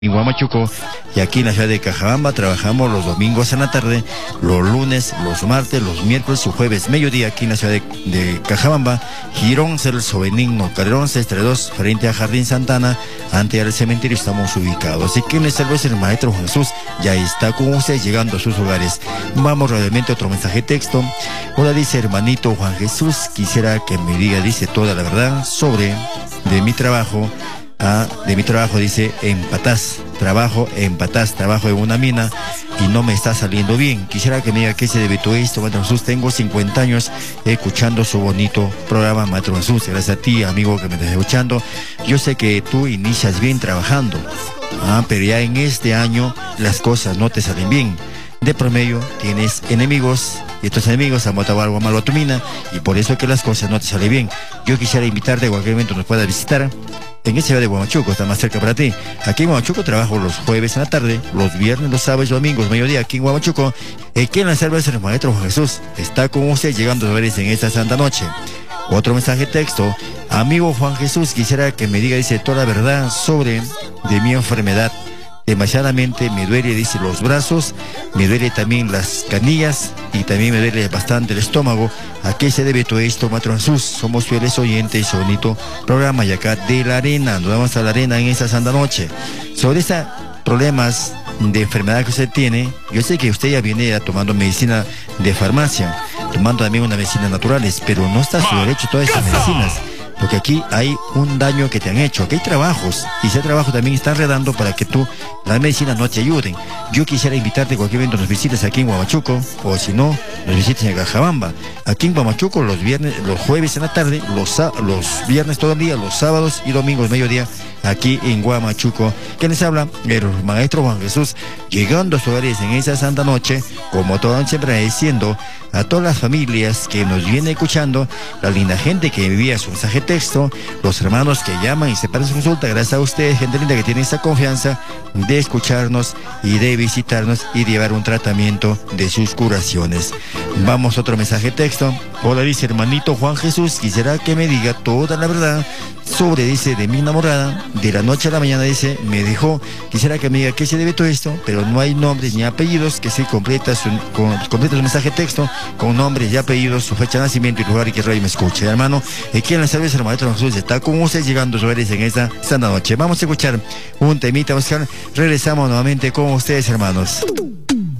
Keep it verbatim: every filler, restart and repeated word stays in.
En Huamachuco, y aquí en la ciudad de Cajabamba trabajamos los domingos en la tarde, los lunes, los martes, los miércoles y jueves mediodía aquí en la ciudad de, de Cajabamba, Girón, Celso Benigno, Calderón, treinta y dos, frente a Jardín Santana, ante el cementerio estamos ubicados. Así que en esta vez el Maestro Jesús ya está con ustedes llegando a sus hogares. Vamos rápidamente a otro mensaje de texto. Hola, dice hermanito Juan Jesús, quisiera que me diga, dice toda la verdad sobre de mi trabajo. Ah, de mi trabajo, dice, en Patás, trabajo en Patás, trabajo en una mina y no me está saliendo bien. Quisiera que me diga qué se debe todo esto, Maestro Jesús. Tengo cincuenta años escuchando su bonito programa, Maestro Jesús. Gracias a ti, amigo, que me estás escuchando. Yo sé que tú inicias bien trabajando, ah, pero ya en este año las cosas no te salen bien. De promedio tienes enemigos, y estos enemigos han botado algo malo a tu mina, y por eso es que las cosas no te salen bien. Yo quisiera invitarte a cualquier momento nos puedas visitar en esa ciudad de Huamachuco, está más cerca para ti. Aquí en Huamachuco trabajo los jueves en la tarde, los viernes, los sábados y domingos, mediodía, aquí en Huamachuco. Aquí en la salva del Maestro Juan Jesús está con usted llegando a veres en esta santa noche. Otro mensaje de texto. Amigo Juan Jesús, quisiera que me diga, dice, toda la verdad sobre de mi enfermedad. Demasiadamente me duele, dice, los brazos, me duele también las canillas y también me duele bastante el estómago. ¿A qué se debe todo esto, Maestro Jesús? Somos fieles oyentes, bonito programa, y acá de la arena, nos vamos a la arena en esta santa noche. Sobre estos problemas de enfermedad que usted tiene, yo sé que usted ya viene ya tomando medicina de farmacia, tomando también unas medicinas naturales, pero no está a su derecho todas estas medicinas. Porque aquí hay un daño que te han hecho, aquí hay trabajos, y ese trabajo también está enredando para que tú, las medicinas no te ayuden. Yo quisiera invitarte a cualquier evento, nos visites aquí en Huamachuco, o si no, nos visites en Cajabamba. Aquí en Huamachuco los viernes, los jueves en la tarde, los, los viernes todo el día, los sábados y domingos mediodía, aquí en Huamachuco. ¿Quién les habla? El Maestro Juan Jesús, llegando a sus hogares en esa santa noche, como todo siempre diciendo a todas las familias que nos vienen escuchando, la linda gente que envía su mensaje de texto, los hermanos que llaman y se paran su consulta, gracias a ustedes, gente linda que tiene esa confianza de escucharnos y de visitarnos y de llevar un tratamiento de sus curaciones. Vamos a otro mensaje de texto. Hola, dice hermanito Juan Jesús, quisiera que me diga toda la verdad sobre, dice, de mi enamorada, de la noche a la mañana, dice, me dejó. Quisiera que me diga qué se debe todo esto, pero no hay nombres ni apellidos, que se completa su, con, completa su mensaje de texto con nombres y apellidos, su fecha de nacimiento y lugar y que radio me escuche. Hermano, aquí en la salve el Maestro Jesús está con ustedes llegando a ustedes en esta santa noche. Vamos a escuchar un temita, Oscar. Regresamos nuevamente con ustedes, hermanos.